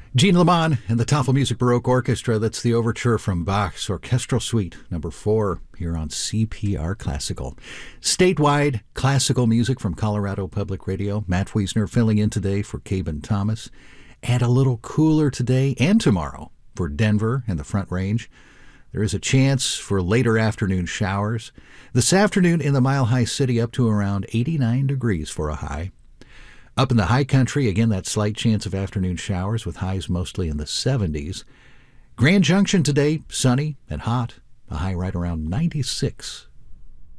Gene Lamont and the Toffel Music Baroque Orchestra. That's the overture from Bach's Orchestral Suite number 4 here on CPR Classical. Statewide classical music from Colorado Public Radio. Matt Wiesner filling in today for Caben Thomas. And a little cooler today and tomorrow for Denver and the Front Range. There is a chance for later afternoon showers. This afternoon in the Mile High City up to around 89 degrees for a high. Up in the high country, again, that slight chance of afternoon showers with highs mostly in the 70s. Grand Junction today, sunny and hot, a high right around 96.